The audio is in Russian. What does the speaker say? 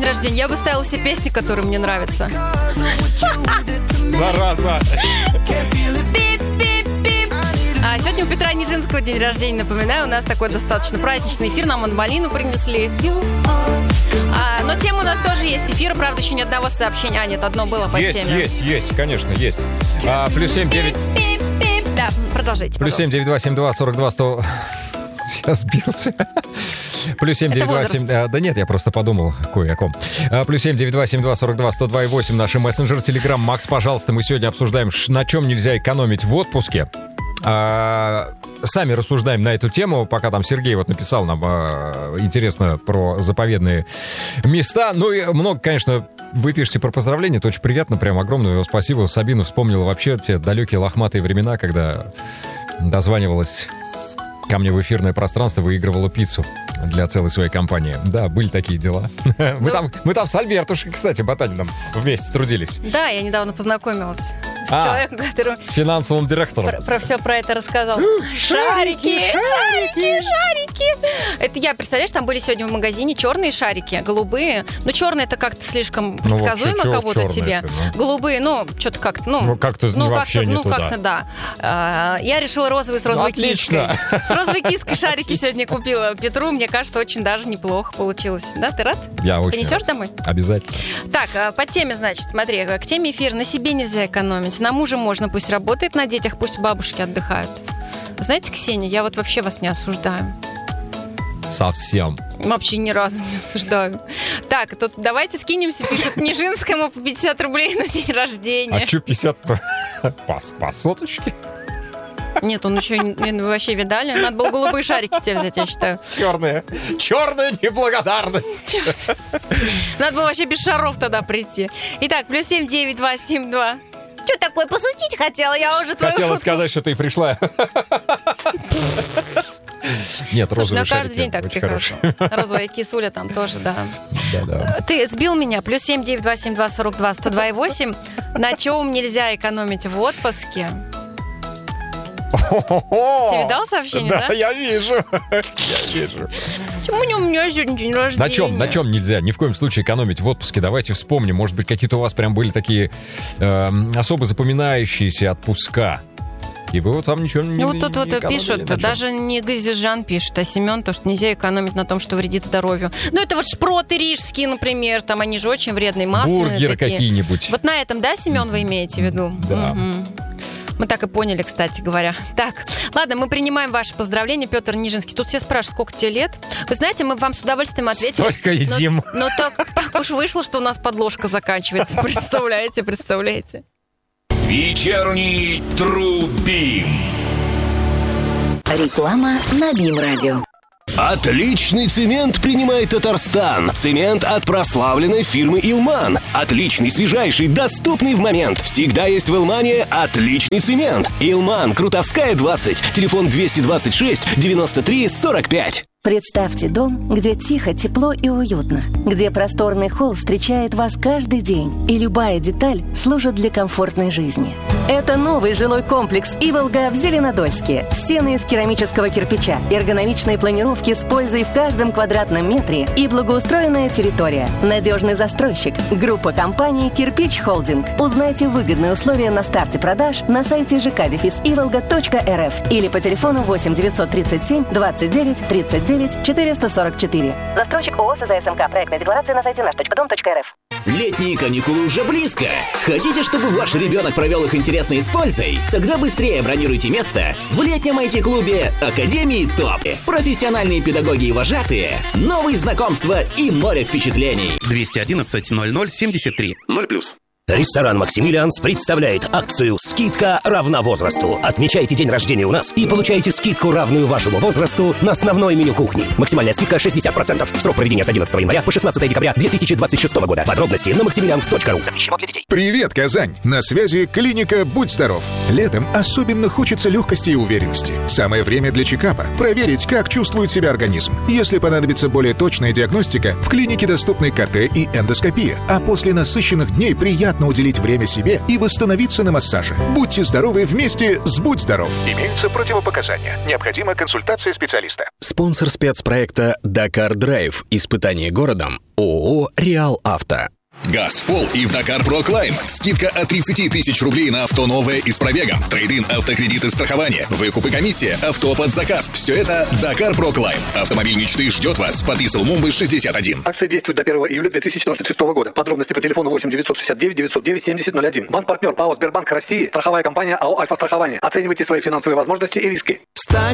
рождения, я бы ставила все песни, которые мне нравятся. Зараза. А сегодня у Петра Нижинского день рождения. Напоминаю, у нас такой достаточно праздничный эфир. Нам манмалину принесли. Но тема у нас тоже есть. Эфир, правда, еще ни одного сообщения. Нет, одно было по теме. Есть, конечно, есть. Плюс 7-9... Да, продолжайте, Плюс 7-9-2-7-2-42-100... Сейчас сбился. Плюс 7-9-2-7... Да нет, я просто подумал кое о ком. Плюс 7-9-2-7-2-42-102-8. Наши мессенджеры, Телеграм. Макс, пожалуйста, мы сегодня обсуждаем, на чем нельзя экономить в отпуске. Сами рассуждаем на эту тему, пока там Сергей вот написал нам интересно про заповедные места. Ну и много, конечно, вы пишете про поздравления, это очень приятно, прям огромное спасибо. Сабина вспомнила вообще те далекие лохматые времена, когда дозванивалась ко мне в эфирное пространство, выигрывала пиццу для целой своей компании. Да, были такие дела. Мы там с Альбертушей, кстати, Ботанином вместе трудились. Да, я недавно познакомилась с человеком, который... С финансовым директором. Все про это рассказал. Шарики! Это я, представляешь, там были сегодня в магазине черные шарики, голубые. Ну, черные это как-то слишком предсказуемо, как будто тебе. Голубые, что-то как-то, вообще не туда. Как-то, да. Я решила розовый с розовой киской. С розовой киской шарики сегодня купила Петру. Мне кажется, очень даже неплохо получилось. Да, ты рад? Я очень Принесешь рад. Домой? Обязательно. Так, по теме, значит, смотри, к теме эфира. На себе нельзя экономить. На муже можно, пусть работает, на детях пусть бабушки отдыхают. Знаете, Ксения, я вот вообще вас не осуждаю. Совсем. Вообще ни разу не осуждаю. Так, тут давайте скинемся, пишут Нижинскому по 50 рублей на день рождения. А что 50? По соточке? Нет, он еще вы вообще видали? Надо было голубые шарики тебе взять, я считаю. Черная неблагодарность. Надо было вообще без шаров тогда прийти. Итак, плюс 7-9-2-7-2. Что такое, посудить хотела? Я уже твою Хотела сказать, что ты пришла. Нет, розовые шарики. Каждый день так прихожу. Розовая кисуля там тоже, да. Да. Ты сбил меня. Плюс 7-9-2-7-2-42-102-8. На чем нельзя экономить в отпуске? Ты видал сообщение, да? Да, я вижу. Почему не у меня сегодня день рождения? На чем нельзя ни в коем случае экономить в отпуске? Давайте вспомним. Может быть, какие-то у вас прям были такие особо запоминающиеся отпуска. И вы вот там ничего не вот тут вот экономили, пишут, даже не Газижан пишет, а Семен, то, что нельзя экономить на том, что вредит здоровью. Ну, это вот шпроты рижские, например, там они же очень вредные, масляные. Бургеры такие. Какие-нибудь. Вот на этом, да, Семен, вы имеете в виду? Да. Мы так и поняли, кстати говоря. Так, ладно, мы принимаем ваши поздравления, Петр Нижинский. Тут все спрашивают, сколько тебе лет. Вы знаете, мы вам с удовольствием ответили. Столько и зим. Но так уж вышло, что у нас подложка заканчивается. Представляете? Вечерний Трубим. Реклама на БИМ-радио. Отличный цемент принимает Татарстан. Цемент от прославленной фирмы «Илман». Отличный, свежайший, доступный в момент. Всегда есть в «Илмане» отличный цемент. «Илман», Крутовская, 20. Телефон 226 93 45. Представьте дом, где тихо, тепло и уютно, где просторный холл встречает вас каждый день, и любая деталь служит для комфортной жизни. Это новый жилой комплекс «Иволга» в Зеленодольске. Стены из керамического кирпича, эргономичные планировки с пользой в каждом квадратном метре и благоустроенная территория. Надежный застройщик. Группа компаний «Кирпич Холдинг». Узнайте выгодные условия на старте продаж на сайте jkdefisivolga.rf или по телефону 8 937 29 39 444. Застройщик ООО СЗСМК. Проектная декларация на сайте наш.дом.рф. Летние каникулы уже близко. Хотите, чтобы ваш ребенок провел их интересно и с пользой? Тогда быстрее бронируйте место в летнем IT-клубе Академии ТОП. Профессиональные педагоги и вожатые, новые знакомства и море впечатлений. 211 00 73 0+. Ресторан «Максимилианс» представляет акцию «Скидка равна возрасту». Отмечайте день рождения у нас и получайте скидку, равную вашему возрасту, на основное меню кухни. Максимальная скидка 60%. Срок проведения с 11 января по 16 декабря 2026 года. Подробности на maximilians.ru. Запрещено для детей. Привет, Казань! На связи клиника «Будь здоров». Летом особенно хочется легкости и уверенности. Самое время для чекапа. Проверить, как чувствует себя организм. Если понадобится более точная диагностика, в клинике доступны КТ и эндоскопия. А после насыщенных дней приятно приятно уделить время себе и восстановиться на массаже. Будьте здоровы вместе с «Будь здоров». Имеются противопоказания. Необходима консультация специалиста. Спонсор спецпроекта «Дакар Драйв». Испытание городом. ООО «Реал Авто». Газ в пол и в Dakar Pro Climb. Скидка от 30 тысяч рублей на авто новое и с пробегом. Трейд-ин, автокредиты, страхование. Выкуп и комиссия. Авто под заказ. Все это Dakar Pro Climb. Автомобиль мечты ждет вас. Подписал Мумбы 61. Акция действует до 1 июля 2026 года. Подробности по телефону 8 969 909 7001. Банк-партнер ПАО Сбербанк России. Страховая компания АО Альфа-страхование. Оценивайте свои финансовые возможности и риски.